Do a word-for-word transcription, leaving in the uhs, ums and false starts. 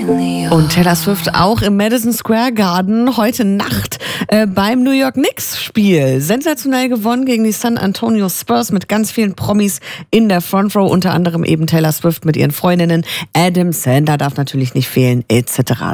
Und Taylor Swift auch im Madison Square Garden heute Nacht äh, beim New York Knicks Spiel. Sensationell gewonnen gegen die San Antonio Spurs mit ganz vielen Promis in der Front Row, unter anderem eben Taylor Swift mit ihren Freundinnen. Adam Sandler darf natürlich nicht fehlen, et cetera.